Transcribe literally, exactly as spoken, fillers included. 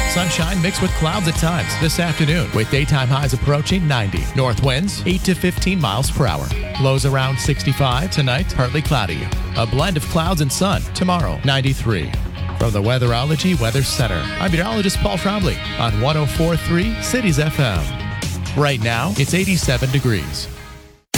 Sunshine mixed with clouds at times this afternoon with daytime highs approaching ninety. North winds eight to fifteen miles per hour. Lows around sixty-five. Tonight, partly cloudy. A blend of clouds and sun. Tomorrow, ninety-three. From the Weatherology Weather Center, I'm meteorologist Paul Trombley on one oh four point three Cities F M. Right now, it's eighty-seven degrees.